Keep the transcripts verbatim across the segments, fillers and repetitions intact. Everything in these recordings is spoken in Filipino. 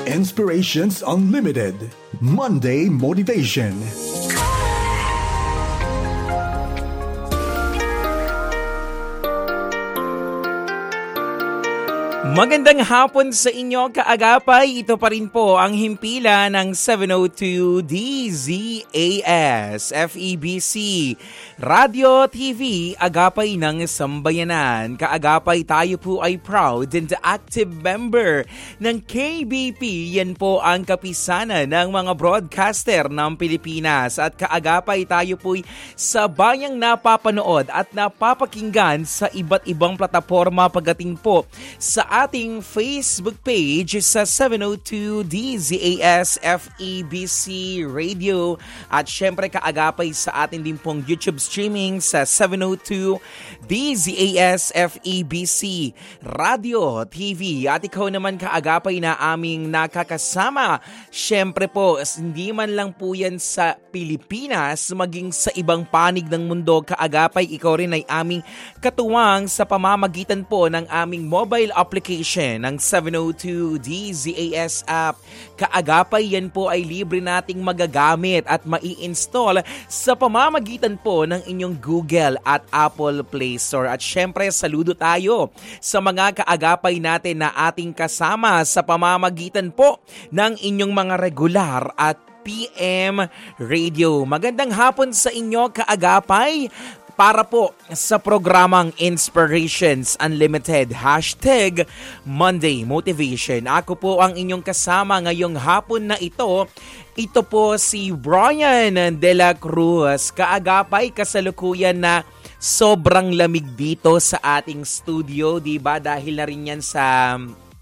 Inspirations Unlimited Monday Motivation. Magandang hapon sa inyo, kaagapay. Ito pa rin po ang himpila ng seven oh two D Z A S F E B C Radio T V, Agapay ng Sambayanan. Kaagapay, tayo po ay proud and active member ng K B P. Yan po ang kapisanan ng mga broadcaster ng Pilipinas. At kaagapay, tayo po'y sabayang napapanood at napapakinggan sa iba't ibang plataforma pagdating po sa ating Facebook page sa seven oh two D Z A S F E B C Radio, at syempre kaagapay sa atin din pong YouTube streaming sa seven oh two D Z A S F E B C Radio T V. At ikaw naman kaagapay na aming nakakasama, syempre po hindi man lang po yan sa Pilipinas, maging sa ibang panig ng mundo, kaagapay ikaw rin ay aming katuwang sa pamamagitan po ng aming mobile application ng seven oh two D Z A S app. Kaagapay, yan po ay libre nating magagamit at mai-install sa pamamagitan po ng inyong Google at Apple Play Store. At syempre, saludo tayo sa mga kaagapay natin na ating kasama sa pamamagitan po ng inyong mga regular at P M Radio. Magandang hapon sa inyo, kaagapay. Para po sa programang Inspirations Unlimited, hashtag Monday Motivation. Ako po ang inyong kasama ngayong hapon na ito. Ito po si Brian De La Cruz. Kaagapay, kasalukuyan na sobrang lamig dito sa ating studio, diba? Dahil na rin yan sa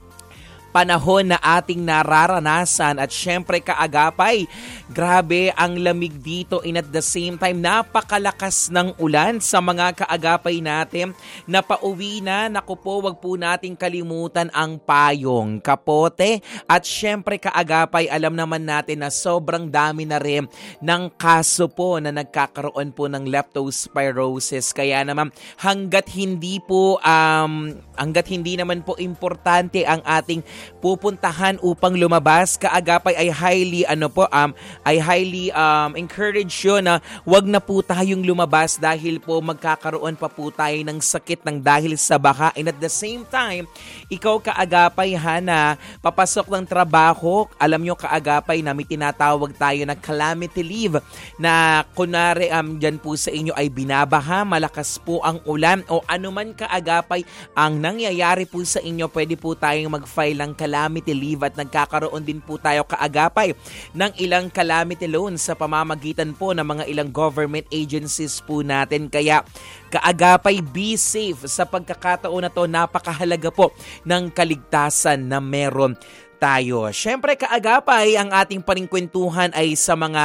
panahon na ating nararanasan. At syempre kaagapay, grabe ang lamig dito, and at the same time napakalakas ng ulan sa mga kaagapay natin na pauwi na. Naku po, wag po nating kalimutan ang payong, kapote, at syempre kaagapay, alam naman natin na sobrang dami na rin ng kaso po na nagkakaroon po ng leptospirosis. Kaya naman hanggat hindi po um, hanggat hindi naman po importante ang ating pupuntahan upang lumabas, kaagapay ay highly ano po um ay highly um encourage yun na wag na po tayong lumabas dahil po magkakaroon pa po tayo ng sakit ng dahil sa baha. And at the same time, ikaw kaagapay ha na papasok ng trabaho, alam nyo kaagapay na may tinatawag tayo na calamity leave, na kunwari um, dyan po sa inyo ay binabaha, malakas po ang ulan o anuman kaagapay ang nangyayari po sa inyo, pwede po tayong mag-file ng calamity leave at nagkakaroon din po tayo kaagapay ng ilang calamity loans sa pamamagitan po ng mga ilang government agencies po natin. Kaya kaagapay, be safe sa pagkakataon na to. Napakahalaga po ng kaligtasan na meron tayo. Syempre kaagapay, ang ating paningkwentuhan ay sa mga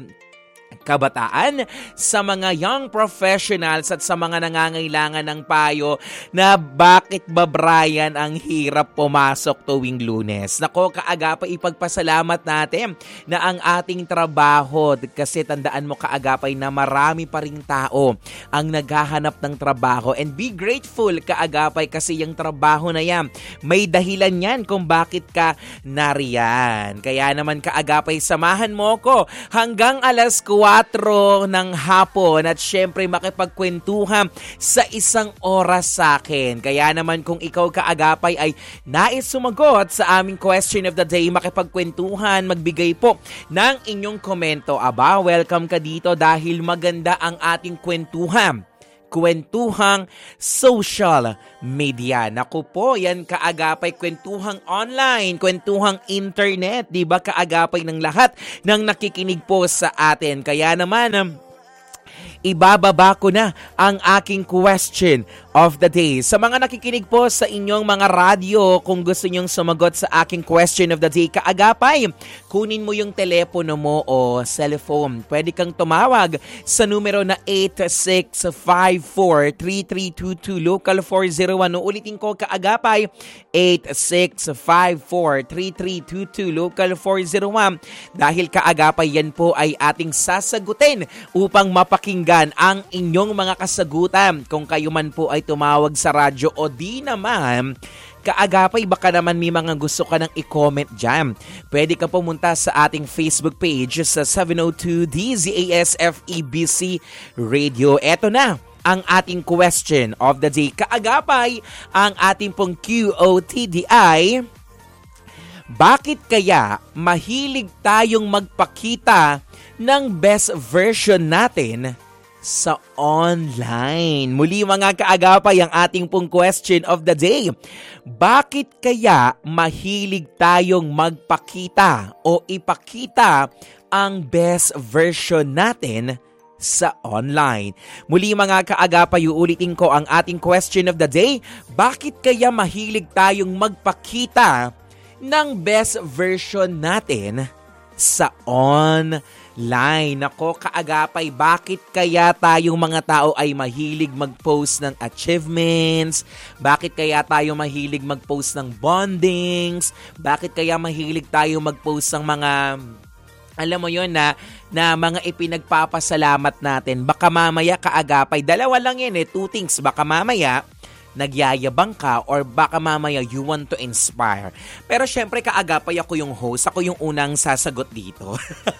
kabataan, sa mga young professionals at sa mga nangangailangan ng payo na bakit ba, Brian, ang hirap pumasok tuwing Lunes. Nako, kaagapay, ipagpasalamat natin na ang ating trabaho, kasi tandaan mo kaagapay na marami pa ring tao ang naghahanap ng trabaho, and be grateful kaagapay kasi yung trabaho na yan may dahilan yan kung bakit ka nariyan. Kaya naman kaagapay, samahan mo ko hanggang alas kwatro ng hapon at syempre makipagkwentuhan sa isang oras sa akin. Kaya naman kung ikaw kaagapay ay nais sumagot sa aming question of the day, makipagkwentuhan, magbigay po ng inyong komento, aba, welcome ka dito dahil maganda ang ating kwentuhan. Kwentuhang social media. Naku po, yan kaagapay, kwentuhang online, kwentuhang internet, di ba kaagapay ng lahat ng nakikinig po sa atin. Kaya naman, ibababa ko na ang aking question of the day. Sa mga nakikinig po sa inyong mga radyo, kung gusto nyong sumagot sa aking question of the day, kaagapay, kunin mo yung telepono mo o cellphone. Pwede kang tumawag sa numero na eight six five four, three three two two, local four zero one. Ulitin ko kaagapay, eight six five four, three three two two, local four zero one. Dahil kaagapay, yan po ay ating sasagutin upang mapakinggan ang inyong mga kasagutan. Kung kayo man po ay tumawag sa radyo o di naman, Kaagapay, baka naman may mga gusto ka nang i-comment dyan. Pwede ka pumunta sa ating Facebook page sa seven oh two D Z A S F E B C Radio. Eto na ang ating question of the day. Kaagapay, ang ating pong Q O T D ay, bakit kaya mahilig tayong magpakita ng best version natin sa online? Muli mga kaagapay, ang ating pong question of the day. Bakit kaya mahilig tayong magpakita o ipakita ang best version natin sa online? Muli mga kaagapay, uulitin ko ang ating question of the day. Bakit kaya mahilig tayong magpakita ng best version natin sa online? Nako kaagapay, bakit kaya tayong mga tao ay mahilig mag-post ng achievements? Bakit kaya tayo mahilig mag-post ng bondings? Bakit kaya mahilig tayo mag-post ng mga, alam mo yon na, na mga ipinagpapasalamat natin? Baka mamaya kaagapay, dalawa lang yan eh, two things. Baka mamaya nagyayabang ka or baka mamaya you want to inspire. Pero syempre kaagapay, ako yung host, ako yung unang sasagot dito.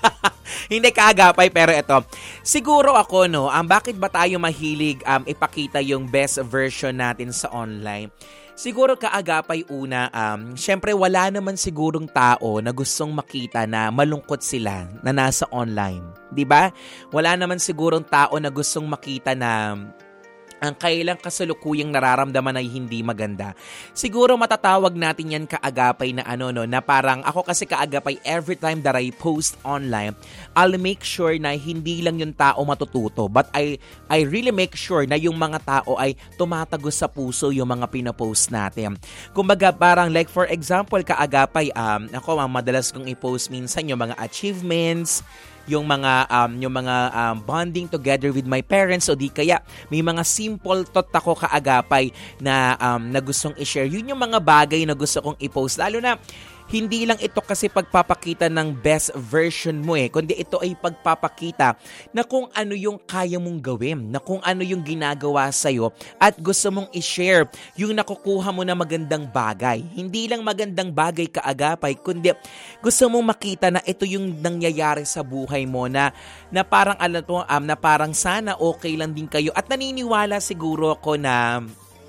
Hindi kaagapay, pero ito, siguro ako no, um, bakit ba tayo mahilig um, ipakita yung best version natin sa online? Siguro kaagapay una, um, syempre wala naman sigurong tao na gustong makita na malungkot sila na nasa online. Diba? Wala naman sigurong tao na gustong makita na ang kailang kasalukuyang nararamdaman ay hindi maganda. Siguro matatawag natin yan kaagapay na ano no, na parang ako kasi kaagapay, every time that I post online, I'll make sure na hindi lang yung tao matututo, but I I really make sure na yung mga tao ay tumatagos sa puso yung mga pinapost natin. Kumbaga parang like for example kaagapay, um, ako madalas kong i-post minsan yung mga achievements, yung mga um yung mga um, bonding together with my parents, o di kaya may mga simple thought ako kaagapay na um na gustong i-share. Yun yung mga bagay na gusto kong i-post, lalo na hindi lang ito kasi pagpapakita ng best version mo eh, kundi ito ay pagpapakita na kung ano yung kaya mong gawin, na kung ano yung ginagawa sa'yo at gusto mong i-share yung nakukuha mo na magandang bagay. Hindi lang magandang bagay kaagapay, kundi gusto mong makita na ito yung nangyayari sa buhay mo na, na parang alam to, um, na parang sana okay lang din kayo. At naniniwala siguro ako na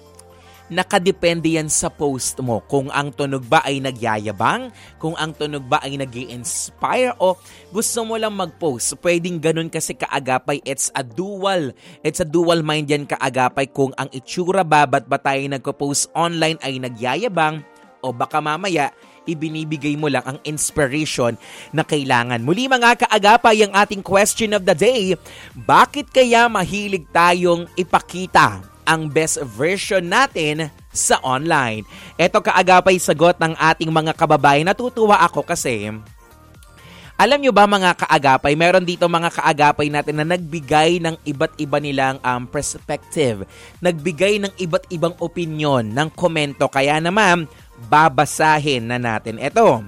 nakadepende yan sa post mo. Kung ang tunog ba ay nagyayabang, kung ang tunog ba ay nag-i-inspire, o gusto mo lang mag-post. Pwedeng ganun kasi kaagapay. It's a dual. It's a dual mind yan kaagapay. Kung ang itsura ba, ba't ba tayo nagpo-post online ay nagyayabang, o baka mamaya ibinibigay mo lang ang inspiration na kailangan. Muli mga kaagapay, ang ating question of the day, bakit kaya mahilig tayong ipakita ang best version natin sa online? Ito kaagapay sagot ng ating mga kababayan. Natutuwa ako kasi alam nyo ba mga kaagapay, meron dito mga kaagapay natin na nagbigay ng iba't iba nilang um, perspective, nagbigay ng iba't ibang opinion, ng komento. Kaya naman babasahin na natin. Ito,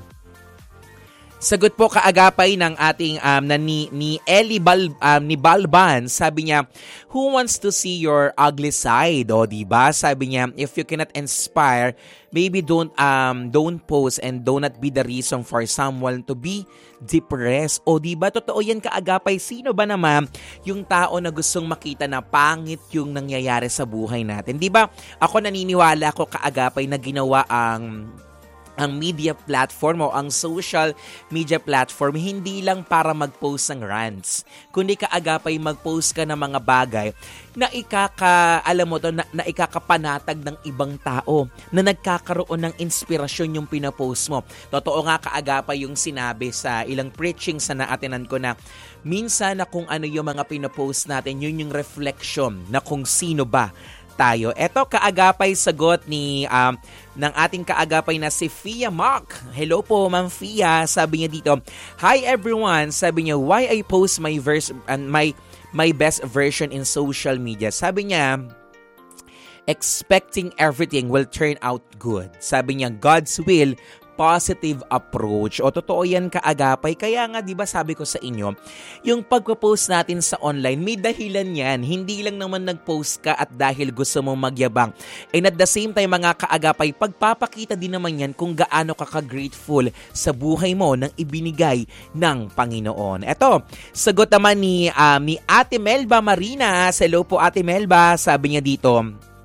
sagot po kaagapay ng ating um, na ni, ni Ellie Bal, um, ni Balban. Sabi niya, who wants to see your ugly side? O diba? Sabi niya, if you cannot inspire, maybe don't um don't post and do not be the reason for someone to be depressed. O diba? Totoo yan kaagapay. Sino ba naman yung tao na gustong makita na pangit yung nangyayari sa buhay natin? Diba? Ako naniniwala ako kaagapay na ginawa ang ang media platform o ang social media platform hindi lang para mag-post ng rants, kundi kaagapay mag-post ka ng mga bagay na ikaka, alam mo to, na, na ikakapanatag ng ibang tao, na nagkakaroon ng inspirasyon yung pinapost mo. Totoo nga kaagapay yung sinabi sa ilang preachings na naatinan ko na minsan na kung ano yung mga pinapost natin, yun yung reflection na kung sino ba tayo. Eto kaagapay sagot ni um, ng ating kaagapay na si Fia Mark. Hello po Ma'am Fia. Sabi niya dito, hi everyone. Sabi niya, why I post my verse and my my best version in social media. Sabi niya, expecting everything will turn out good. Sabi niya, God's will positive approach. O totoo yan kaagapay. Kaya nga, di ba sabi ko sa inyo, yung pagpo-post natin sa online, may dahilan yan. Hindi lang naman nag-post ka at dahil gusto mong magyabang. And at the same time, mga kaagapay, pagpapakita din naman yan kung gaano ka ka-grateful sa buhay mo nang ibinigay ng Panginoon. Eto, sagot naman ni, um, ni Ate Melba Marina. Hello po Ate Melba. Sabi niya dito,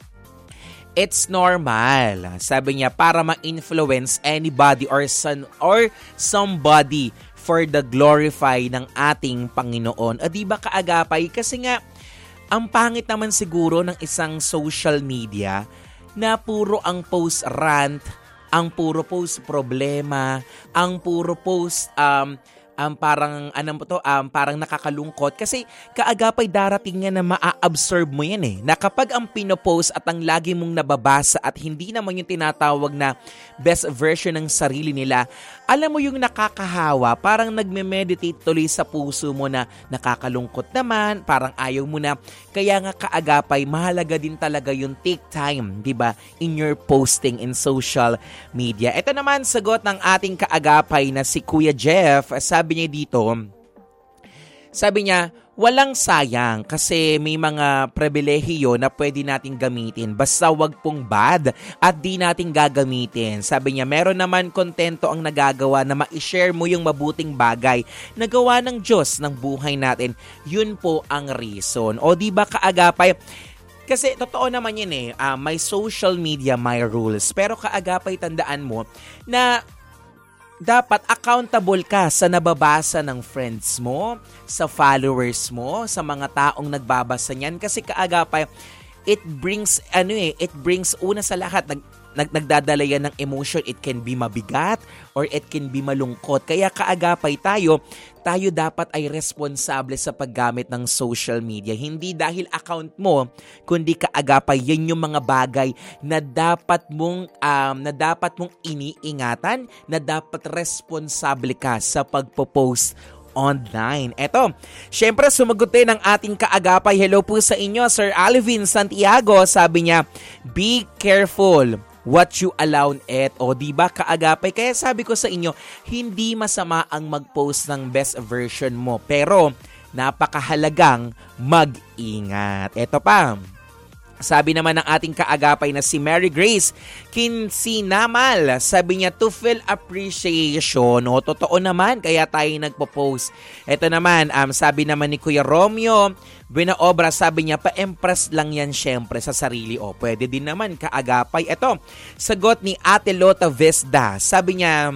it's normal. Sabi niya, para ma-influence anybody or son or somebody for the glorify ng ating Panginoon. O di ba kaagapay? Kasi nga, ang pangit naman siguro ng isang social media na puro ang post rant, ang puro post problema, ang puro post um, um, parang ano po to, um, parang nakakalungkot kasi kaagapay darating nga na maa-absorb mo yan eh. Na kapag ang pinopost at ang lagi mong nababasa at hindi naman yung tinatawag na best version ng sarili nila, alam mo yung nakakahawa, parang nagme-meditate tuloy sa puso mo na nakakalungkot naman, parang ayaw mo na. Kaya nga kaagapay, mahalaga din talaga yung take time, di ba, in your posting in social media. Ito naman sagot ng ating kaagapay na si Kuya Jeff. Sabi niya dito, sabi niya, walang sayang kasi may mga pribilehiyo na pwede nating gamitin. Basta wag pong bad at di nating gagamitin. Sabi niya, meron naman kontento ang nagagawa na ma-share mo yung mabuting bagay na gawa ng Diyos ng buhay natin. Yun po ang reason. O di ba kaagapay? Kasi totoo naman yun eh, uh, may social media, may rules. Pero kaagapay, tandaan mo na dapat accountable ka sa nababasa ng friends mo, sa followers mo, sa mga taong nagbabasa niyan. Kasi kaagapay, it brings, ano eh, it brings una sa lahat, nag, nag, nagdadala yan ng emotion. It can be mabigat or it can be malungkot. Kaya kaagapay tayo, tayo dapat ay responsable sa paggamit ng social media. Hindi dahil account mo, kundi kaagapay, yan yung mga bagay na dapat mong um, na dapat mong iniingatan, na dapat responsable ka sa pagpo-post online. Eto, syempre sumagot din ng ating kaagapay. Hello po sa inyo, Sir Alvin Santiago. Sabi niya, be careful what you allow it. O diba kaagapay? Kaya sabi ko sa inyo, hindi masama ang mag-post ng best version mo. Pero napakahalagang mag-ingat. Eto pa. Sabi naman ng ating kaagapay na si Mary Grace Kinsinamal, sabi niya, to feel appreciation. O, totoo naman, kaya tayo nagpo-post. Ito naman, um, sabi naman ni Kuya Romeo Buenaobra, sabi niya, pa-impress lang yan syempre sa sarili. O, pwede din naman kaagapay. Ito, sagot ni Ate Lota Vesda, sabi niya,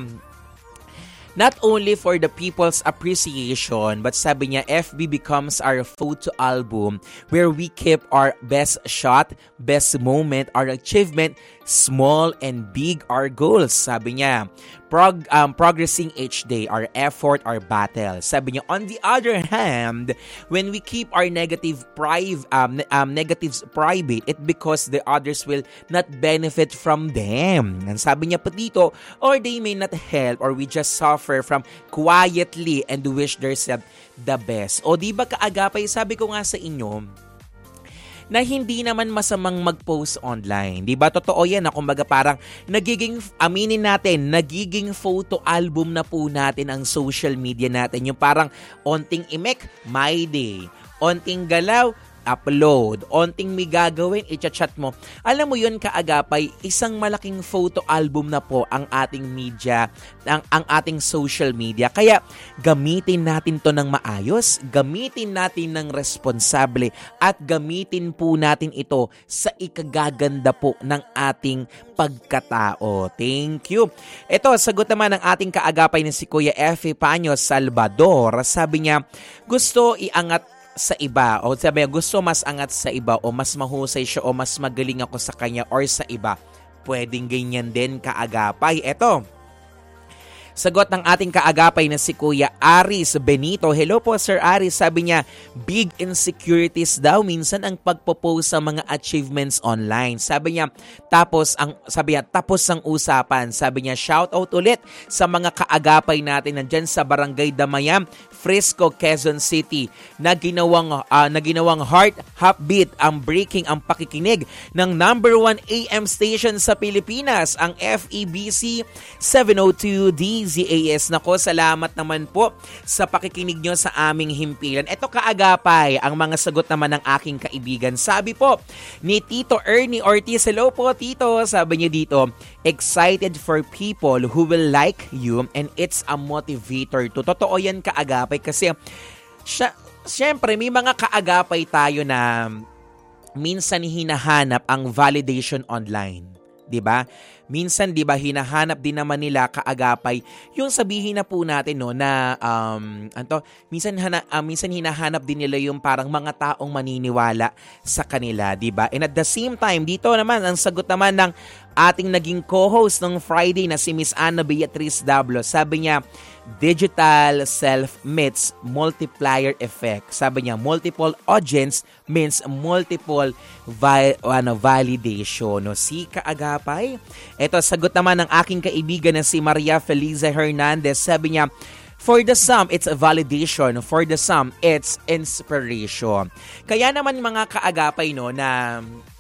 not only for the people's appreciation, but sabi niya, F B becomes our photo album where we keep our best shot, best moment, our achievement, small and big our goals. Sabi niya, prog um, progressing each day, our effort, our battle. Sabi niya, on the other hand, when we keep our negative priv um, um, negatives private, it because the others will not benefit from them. And sabi niya pa dito, or they may not help, or we just suffer from quietly and wish themselves the best. O di ba kaagapay, sabi ko nga sa inyo, na hindi naman masamang mag-post online. Di ba? Totoo yan na kumbaga parang nagiging, aminin natin, nagiging photo album na po natin ang social media natin. Yung parang onting imek, my day. Onting galaw, upload. Onting may gagawin, i-chat mo. Alam mo yun kaagapay, isang malaking photo album na po ang ating media, ang, ang ating social media. Kaya gamitin natin to ng maayos, gamitin natin ng responsable, at gamitin po natin ito sa ikagaganda po ng ating pagkatao. Thank you. Ito, sagot naman ng ating kaagapay na si Kuya F. Paños Salvador. Sabi niya, gusto iangat sa iba, o sabi niya, gusto mas angat sa iba, o mas mahusay siya, o mas magaling ako sa kanya or sa iba. Pwedeng ganyan din kaagapay. Eto, Sagot ng ating kaagapay na si Kuya Aris Benito. Hello po Sir Aris, sabi niya, big insecurities daw minsan ang pagpo-post sa mga achievements online. Sabi niya, tapos ang sabi niya, tapos ang usapan. Sabi niya, shout out ulit sa mga kaagapay natin nandyan sa Barangay Damayam, Frisco, Quezon City, na ginawang, uh, na ginawang heart heartbeat ang breaking ang pakikinig ng number one A M station sa Pilipinas, ang F E B C seven oh two D Z A S. Nako, salamat naman po sa pakikinig nyo sa aming himpilan. Ito kaagapay, ang mga sagot naman ng aking kaibigan. Sabi po ni Tito Ernie Ortiz, hello po Tito, sabi niya dito, excited for people who will like you and it's a motivator. Totoo yan kaagapay kasi siya, syempre may mga kaagapay tayo na minsan hinahanap ang validation online, 'di ba? Minsan 'di ba hinahanap din naman nila kaagapay yung sabihin na po natin no na um anto minsan hana, uh, minsan hinahanap din nila yung parang mga taong maniniwala sa kanila, 'di ba? And at the same time dito naman ang sagot naman ng ating naging co-host ng Friday na si Miss Ana Beatriz Dablo. Sabi niya, digital self meets multiplier effect. Sabi niya, multiple audience means multiple vi- ano, validation. No? Si kaagapay. Ito, sagot naman ng aking kaibigan na si Maria Feliza Hernandez. Sabi niya, for the some, it's a validation. For the some, it's inspiration. Kaya naman mga kaagapay no na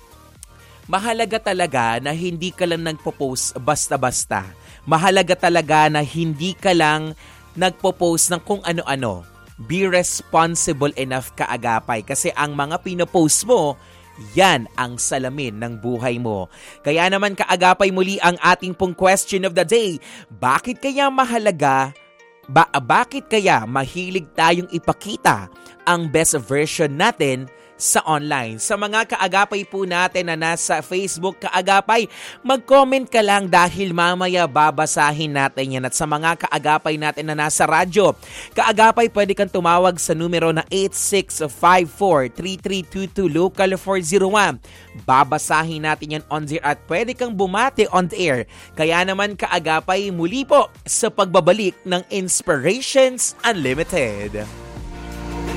mahalaga talaga na hindi ka lang nagpo-post basta-basta. Mahalaga talaga na hindi ka lang nagpo-post ng kung ano-ano. Be responsible enough kaagapay kasi ang mga pinopost mo, yan ang salamin ng buhay mo. Kaya naman kaagapay muli ang ating pong question of the day. Bakit kaya mahalaga, ba, bakit kaya mahilig tayong ipakita ang best version natin sa online? Sa mga kaagapay po natin na nasa Facebook kaagapay, mag-comment ka lang dahil mamaya babasahin natin yan. At sa mga kaagapay natin na nasa radyo, kaagapay pwede kang tumawag sa numero na eight six five four, three three two two local four oh one. Babasahin natin yan on the air at pwede kang bumati on the air. Kaya naman kaagapay muli po sa pagbabalik ng Inspirations Unlimited.